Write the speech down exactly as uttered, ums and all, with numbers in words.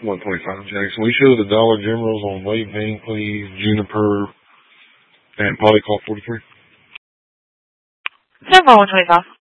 one twenty-five, Jackson. We show the Dollar Generals on Wade Van Cleve, Juniper, and Polycop forty-three. seven one twenty-five.